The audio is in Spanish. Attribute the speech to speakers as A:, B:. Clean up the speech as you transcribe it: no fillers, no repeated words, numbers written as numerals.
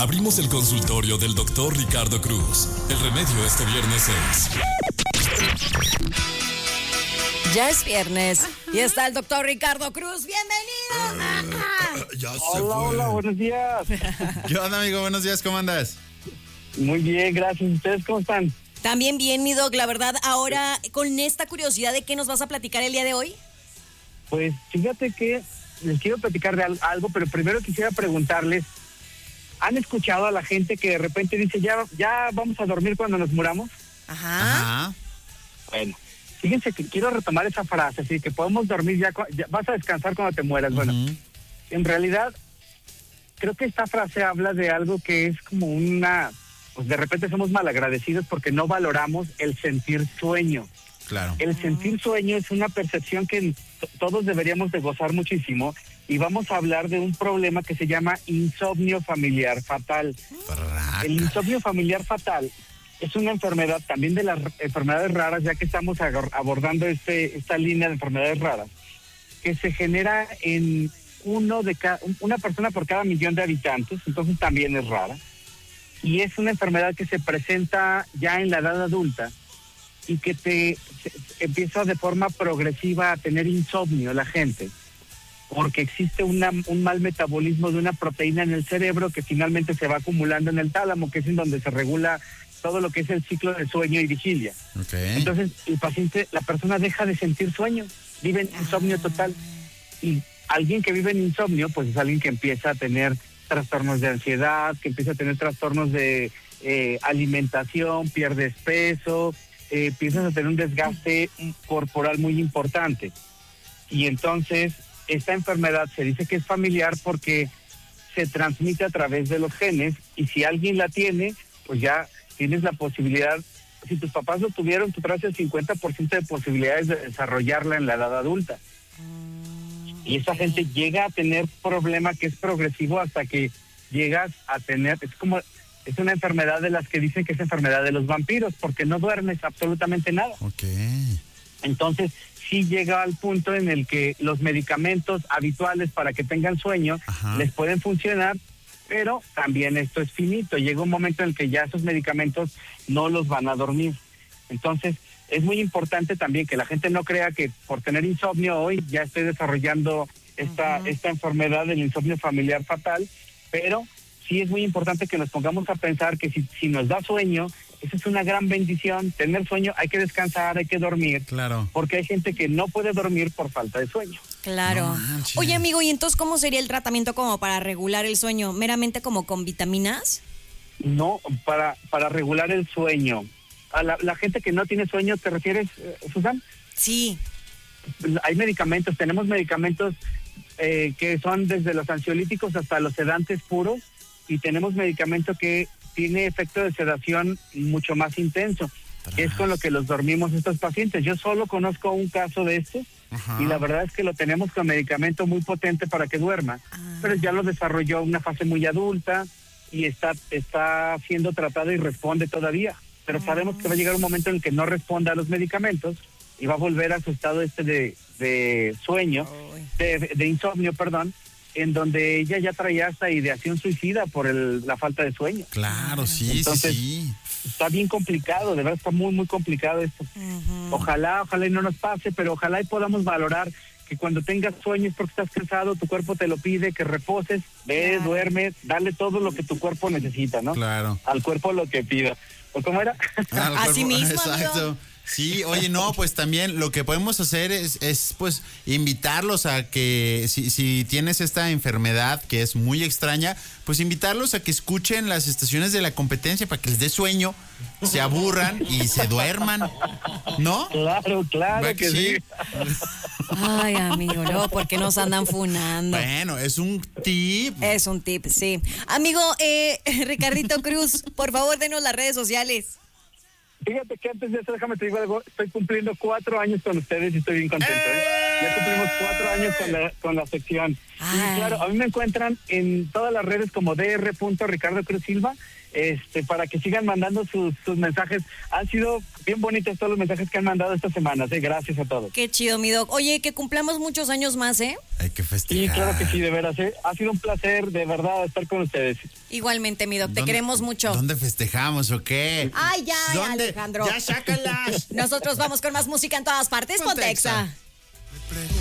A: Abrimos el consultorio del doctor Ricardo Cruz. El remedio este viernes es...
B: Ya es viernes y está el doctor Ricardo Cruz. ¡Bienvenido!
C: Hola, buenos días.
D: ¿Qué onda, amigo? Buenos días, ¿cómo andas?
C: Muy bien, gracias. ¿Ustedes cómo están?
B: También bien, mi doc. La verdad, ahora con esta curiosidad de qué nos vas a platicar el día de hoy.
C: Pues fíjate que les quiero platicar de algo, pero primero quisiera preguntarles, ¿han escuchado a la gente que de repente dice, ya vamos a dormir cuando nos muramos?
B: Ajá.
C: Bueno, fíjense que quiero retomar esa frase, así que podemos dormir ya vas a descansar cuando te mueras. Bueno, en realidad, creo que esta frase habla de algo que es como pues de repente somos malagradecidos porque no valoramos el sentir sueño.
D: Claro.
C: El sentir sueño es una percepción que todos deberíamos de gozar muchísimo, y vamos a hablar de un problema que se llama insomnio familiar fatal. El insomnio familiar fatal es una enfermedad también de las enfermedades raras, ya que estamos abordando esta línea de enfermedades raras, que se genera en una persona por cada 1,000,000 de habitantes, entonces también es rara, y es una enfermedad que se presenta ya en la edad adulta y que empieza de forma progresiva a tener insomnio la gente, porque existe un mal metabolismo de una proteína en el cerebro que finalmente se va acumulando en el tálamo, que es en donde se regula todo lo que es el ciclo de sueño y vigilia.
D: Okay.
C: Entonces la persona deja de sentir sueño, vive en insomnio total. Y alguien que vive en insomnio, pues es alguien que empieza a tener trastornos de ansiedad, que empieza a tener trastornos de alimentación, pierdes peso, empiezas a tener un desgaste corporal muy importante. Y entonces esta enfermedad se dice que es familiar porque se transmite a través de los genes, y si alguien la tiene, pues ya tienes la posibilidad, si tus papás lo tuvieron, tú traes el 50% de posibilidades de desarrollarla en la edad adulta. Y esa gente llega a tener problema que es progresivo hasta que llegas a tener, es una enfermedad de las que dicen que es enfermedad de los vampiros, porque no duermes absolutamente nada.
D: Okay.
C: Entonces, sí llega al punto en el que los medicamentos habituales para que tengan sueño les pueden funcionar, pero también esto es finito. Llega un momento en el que ya esos medicamentos no los van a dormir. Entonces, es muy importante también que la gente no crea que por tener insomnio hoy ya estoy desarrollando esta enfermedad del insomnio familiar fatal, pero sí es muy importante que nos pongamos a pensar que si nos da sueño, esa es una gran bendición. Tener sueño, hay que descansar, hay que dormir.
D: Claro.
C: Porque hay gente que no puede dormir por falta de sueño.
B: Claro.
D: No,
B: Oye, amigo, ¿y entonces cómo sería el tratamiento como para regular el sueño? ¿Meramente como con vitaminas?
C: No, para regular el sueño. A la gente que no tiene sueño, ¿te refieres, Susan?
B: Sí.
C: Hay medicamentos, tenemos medicamentos que son desde los ansiolíticos hasta los sedantes puros, y tenemos medicamento que tiene efecto de sedación mucho más intenso, que es con lo que los dormimos estos pacientes. Yo solo conozco un caso de estos, y la verdad es que lo tenemos con medicamento muy potente para que duerma, pero ya lo desarrolló a una fase muy adulta y está siendo tratado y responde todavía, pero sabemos que va a llegar un momento en el que no responda a los medicamentos y va a volver a su estado de sueño, de insomnio, perdón, en donde ella ya traía hasta ideación suicida por la falta de sueño.
D: Claro, sí.
C: Entonces,
D: sí.
C: Está bien complicado, de verdad está muy, muy complicado esto. Ojalá y no nos pase, pero ojalá y podamos valorar que cuando tengas sueños porque estás cansado, tu cuerpo te lo pide, que reposes, duerme, dale todo lo que tu cuerpo necesita, ¿no?
D: Claro.
C: Al cuerpo lo que pida. ¿O cómo era?
B: Así mismo,
D: exacto.
B: amigo.
D: Sí, oye, no, pues también lo que podemos hacer es pues invitarlos a que si tienes esta enfermedad que es muy extraña, pues invitarlos a que escuchen las estaciones de la competencia para que les dé sueño, se aburran y se duerman, ¿no?
C: Claro que sí.
B: Ay, amigo, no, porque nos andan funando.
D: Bueno, es un tip.
B: Es un tip, sí. Amigo, Ricardito Cruz, por favor, denos las redes sociales.
C: Fíjate que antes de eso, déjame te digo algo, estoy cumpliendo 4 años con ustedes y estoy bien contento. Ya cumplimos 4 años con la sección. Y claro, a mí me encuentran en todas las redes como Dr. Cruz Silva, para que sigan mandando sus mensajes. Han sido bien bonitos todos los mensajes que han mandado estas semanas. Gracias a todos.
B: Qué chido, mi Doc. Oye, que cumplamos muchos años más, ¿eh?
D: Hay que festejar.
C: Sí, claro que sí, de veras. Ha sido un placer, de verdad, estar con ustedes.
B: Igualmente, mi Doc. Te queremos mucho.
D: ¿Dónde festejamos o qué?
B: Ay, ya,
D: ¿Dónde?
B: Alejandro.
D: Ya sácalas.
B: Nosotros vamos con más música en todas partes. Ponte Exa.